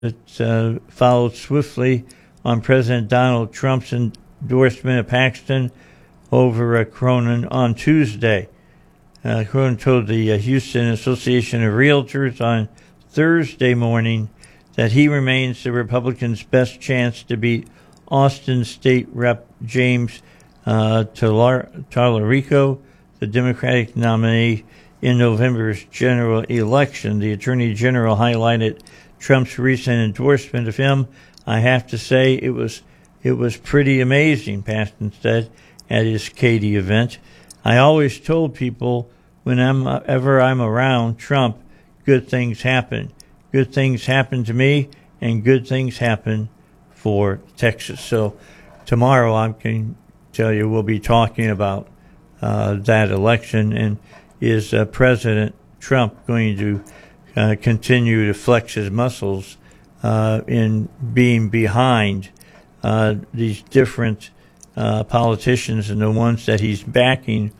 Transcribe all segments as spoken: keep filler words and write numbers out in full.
It uh, followed swiftly on President Donald Trump's endorsement of Paxton over uh, Cronin on Tuesday. Uh, Cronin told the uh, Houston Association of Realtors on Thursday morning that he remains the Republicans' best chance to beat Austin State Rep James uh, Tallarico, the Democratic nominee, in November's general election. The Attorney General highlighted Trump's recent endorsement of him. I have to say it was it was pretty amazing, Paxton said at his Katy event. I always told people whenever I'm around Trump, good things happen. Good things happen to me, and good things happen for Texas. So tomorrow I can tell you we'll be talking about uh, that election, and is uh, President Trump going to uh, continue to flex his muscles uh, in being behind uh, these different uh, politicians, and the ones that he's backing,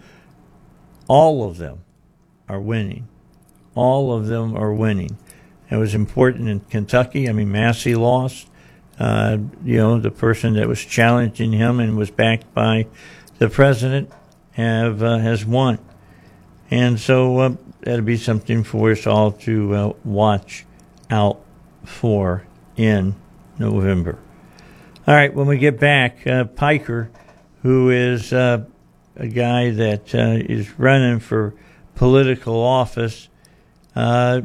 all of them are winning. All of them are winning. It was important in Kentucky. I mean, Massey lost. Uh, you know, the person that was challenging him and was backed by the president have uh, has won. And so uh, that'll be something for us all to uh, watch out for in November. All right, when we get back, uh, Piker, who is uh, a guy that uh, is running for political office, uh,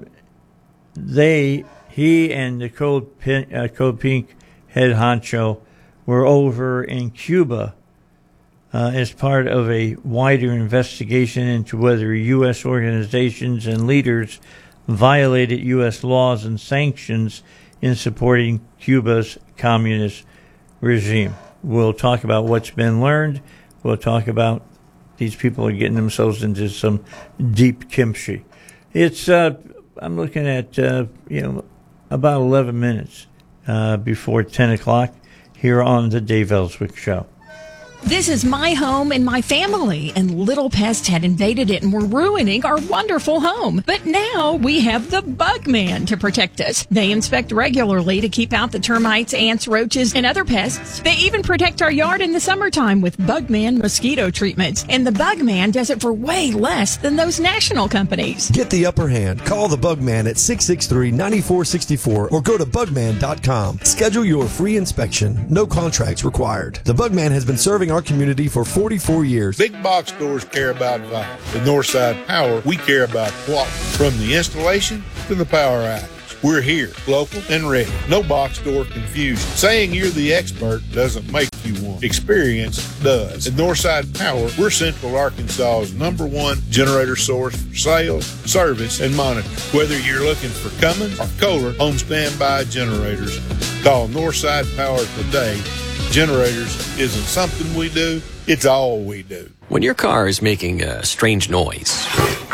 they, he and the Code Pink, uh, Code Pink head honcho were over in Cuba Uh, as part of a wider investigation into whether U S organizations and leaders violated U S laws and sanctions in supporting Cuba's communist regime. We'll talk about what's been learned. We'll talk about these people are getting themselves into some deep kimchi. It's, uh, I'm looking at, uh, you know, about eleven minutes uh, before ten o'clock here on the Dave Ellswick Show. This is my home and my family, and little pests had invaded it and were ruining our wonderful home. But now we have the Bugman to protect us. They inspect regularly to keep out the termites, ants, roaches, and other pests. They even protect our yard in the summertime with Bugman mosquito treatments. And the Bugman does it for way less than those national companies. Get the upper hand. Call the Bugman at six six three, nine four six four or go to bugman dot com. Schedule your free inspection. No contracts required. The Bugman has been serving our community for forty-four years. Big box stores care about value. The Northside Power, we care about quality. From the installation to the power outage. We're here, local and ready. No box store confusion. Saying you're the expert doesn't make you one. Experience does. At Northside Power, we're Central Arkansas's number one generator source for sales, service, and monitoring. Whether you're looking for Cummins or Kohler home standby generators, call Northside Power today. Generators isn't something we do, it's all we do. When your car is making a strange noise,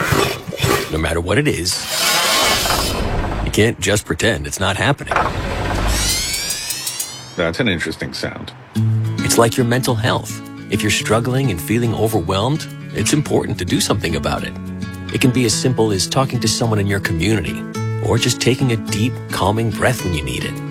no matter what it is, you can't just pretend it's not happening. That's an interesting sound. It's like your mental health. If you're struggling and feeling overwhelmed, it's important to do something about it. It can be as simple as talking to someone in your community, or just taking a deep, calming breath when you need it.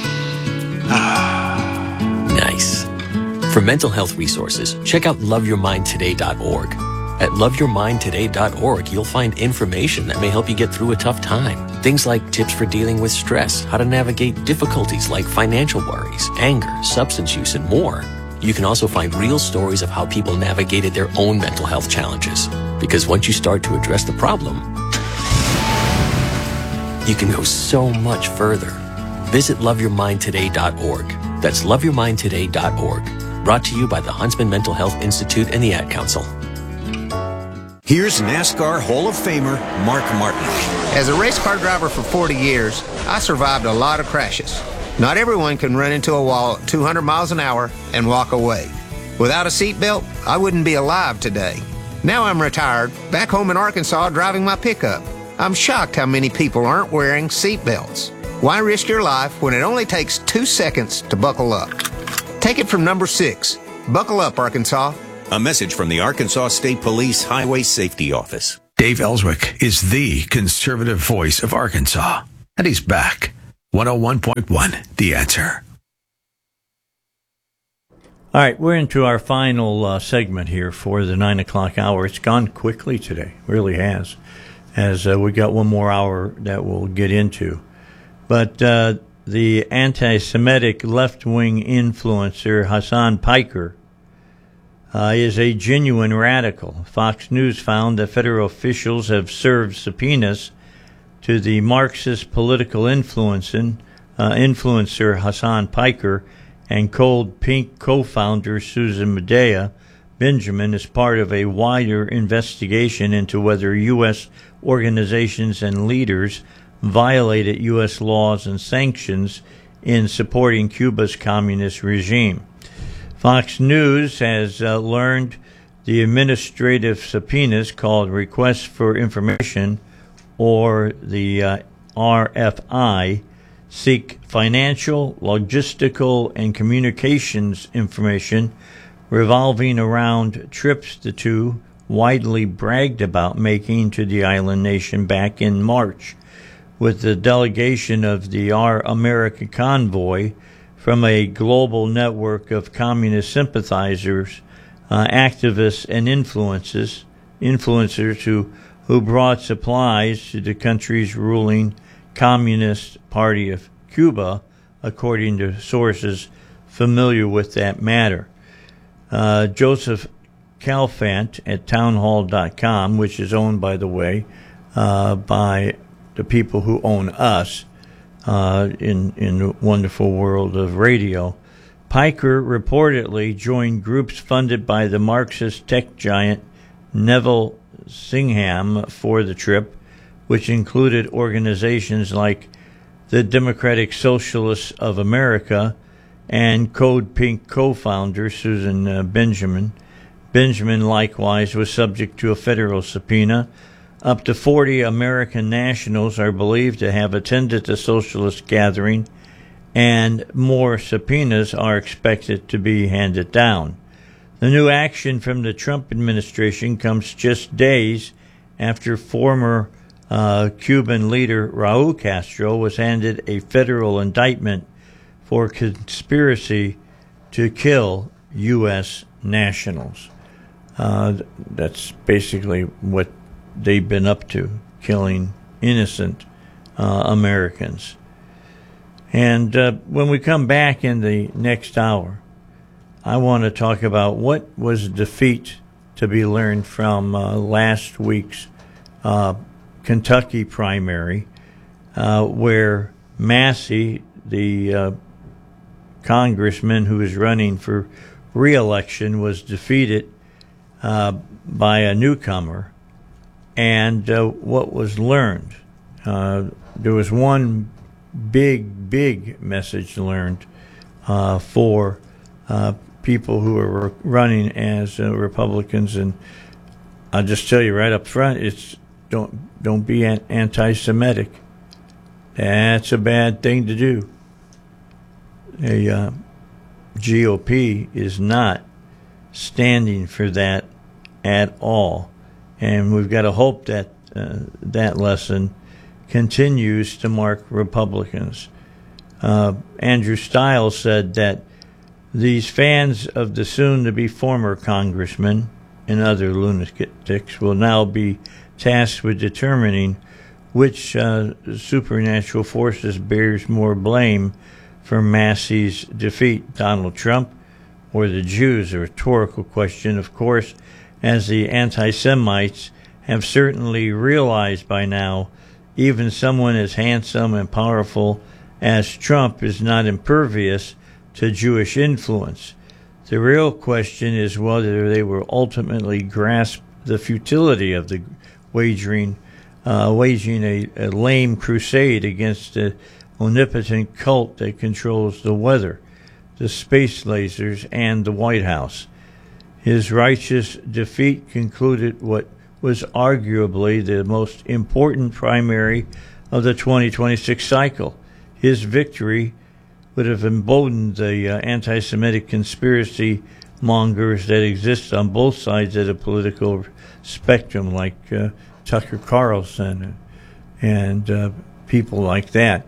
Nice. For mental health resources, check out love your mind today dot org. At love your mind today dot org, you'll find information that may help you get through a tough time. Things like tips for dealing with stress, how to navigate difficulties like financial worries, anger, substance use, and more. You can also find real stories of how people navigated their own mental health challenges. Because once you start to address the problem, you can go so much further. Visit love your mind today dot org. That's love your mind today dot org. Brought to you by the Huntsman Mental Health Institute and the Ad Council. Here's NASCAR Hall of Famer Mark Martin. As a race car driver for forty years, I survived a lot of crashes. Not everyone can run into a wall at two hundred miles an hour and walk away. Without a seatbelt, I wouldn't be alive today. Now I'm retired, back home in Arkansas driving my pickup. I'm shocked how many people aren't wearing seatbelts. Why risk your life when it only takes two seconds to buckle up? Take it from number six. Buckle up, Arkansas. A message from the Arkansas State Police Highway Safety Office. Dave Ellswick is the conservative voice of Arkansas, and he's back. one oh one point one, The Answer. All right, we're into our final uh, segment here for the nine o'clock hour. It's gone quickly today, really has, as uh, we got one more hour that we'll get into. But uh, the anti-Semitic left-wing influencer Hassan Piker uh, is a genuine radical. Fox News found that federal officials have served subpoenas to the Marxist political influencing, uh, influencer Hassan Piker and Cold Pink co-founder Susan Medea Benjamin as part of a wider investigation into whether U S organizations and leaders violated U S laws and sanctions in supporting Cuba's communist regime. Fox News has uh, learned the administrative subpoenas called Requests for Information, or the uh, R F I, seek financial, logistical, and communications information revolving around trips the two widely bragged about making to the island nation back in March, with the delegation of the Our America Convoy from a global network of communist sympathizers, uh, activists, and influences, influencers who, who brought supplies to the country's ruling Communist Party of Cuba, according to sources familiar with that matter. Uh, Joseph Calfant at townhall dot com, which is owned, by the way, uh, by the people who own us uh, in, in the wonderful world of radio. Piker reportedly joined groups funded by the Marxist tech giant Neville Singham for the trip, which included organizations like the Democratic Socialists of America and Code Pink co-founder Susan uh, Benjamin. Benjamin likewise was subject to a federal subpoena. Up to forty American nationals are believed to have attended the socialist gathering, and more subpoenas are expected to be handed down. The new action from the Trump administration comes just days after former Uh, Cuban leader Raul Castro was handed a federal indictment for conspiracy to kill U S nationals. Uh, that's basically what they've been up to, killing innocent uh, Americans. And uh, when we come back in the next hour, I want to talk about what was a defeat to be learned from uh, last week's uh Kentucky primary, uh, where Massey, the uh, congressman who is running for re-election, was defeated uh, by a newcomer. And uh, what was learned? Uh, there was one big, big message learned uh, for uh, people who are running as uh, Republicans. And I'll just tell you right up front, it's Don't don't be anti-Semitic. That's a bad thing to do. The uh, G O P is not standing for that at all, and we've got to hope that uh, that lesson continues to mark Republicans. Uh, Andrew Stiles said that these fans of the soon-to-be former congressman and other lunatics will now be tasked with determining which uh, supernatural forces bears more blame for Massey's defeat, Donald Trump or the Jews. A rhetorical question, of course, as the anti-Semites have certainly realized by now even someone as handsome and powerful as Trump is not impervious to Jewish influence. The real question is whether they will ultimately grasp the futility of the wagering, uh, waging a, a lame crusade against the omnipotent cult that controls the weather, the space lasers, and the White House. His righteous defeat concluded what was arguably the most important primary of the twenty twenty-six cycle. His victory would have emboldened the uh, anti-Semitic conspiracy mongers that exist on both sides of the political spectrum, like uh, Tucker Carlson and, and uh, people like that.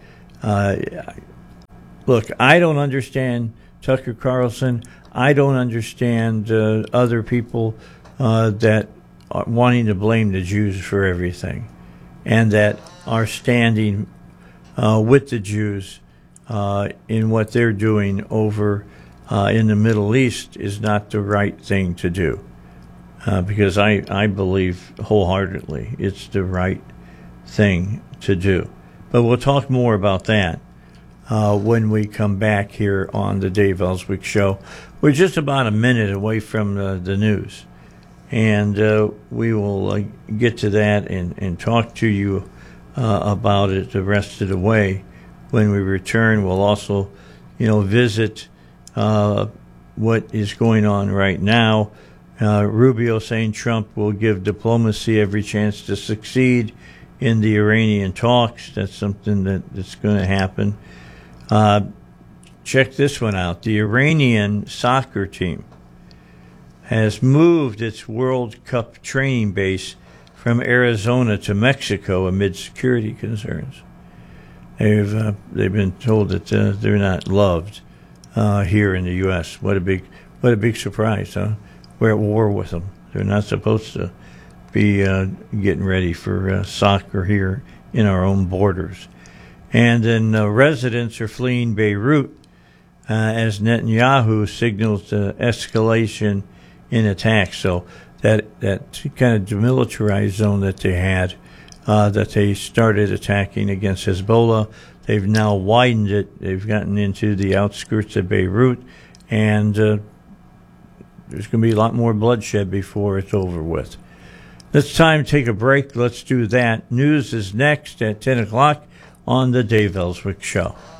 Uh, look, I don't understand Tucker Carlson. I don't understand uh, other people uh, that are wanting to blame the Jews for everything, and that are standing uh, with the Jews uh, in what they're doing over uh, in the Middle East is not the right thing to do. Uh, because I, I believe wholeheartedly it's the right thing to do. But we'll talk more about that uh, when we come back here on the Dave Ellswick Show. We're just about a minute away from the, the news, and uh, we will uh, get to that and, and talk to you uh, about it the rest of the way. When we return, we'll also, you know, visit uh, what is going on right now. Uh, Rubio saying Trump will give diplomacy every chance to succeed in the Iranian talks. That's something that, that's going to happen. Uh, check this one out. The Iranian soccer team has moved its World Cup training base from Arizona to Mexico amid security concerns. They've uh, they've been told that uh, they're not loved uh, here in the U S What a big what a big surprise, huh? We're at war with them. They're not supposed to be uh, getting ready for uh, soccer here in our own borders. And then uh, residents are fleeing Beirut uh, as Netanyahu signals uh, escalation in attacks. So that that kind of demilitarized zone that they had, uh, that they started attacking against Hezbollah, they've now widened it. They've gotten into the outskirts of Beirut, and uh, there's going to be a lot more bloodshed before it's over with. It's time to take a break. Let's do that. News is next at ten o'clock on the Dave Ellswick Show.